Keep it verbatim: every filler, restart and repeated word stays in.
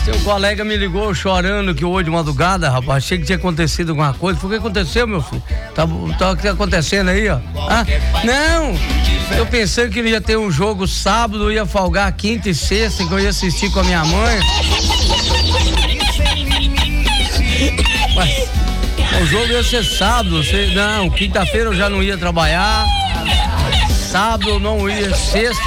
Seu colega me ligou chorando que hoje de madrugada, rapaz, achei que tinha acontecido alguma coisa. Foi o que aconteceu, meu filho? Tá, tá o que tá acontecendo aí, ó? Ah, não! Eu pensei que ia ter um jogo sábado, ia folgar quinta e sexta, que eu ia assistir com a minha mãe. Mas, o jogo ia ser sábado, você, não, quinta-feira eu já não ia trabalhar, sábado eu não ia, sexta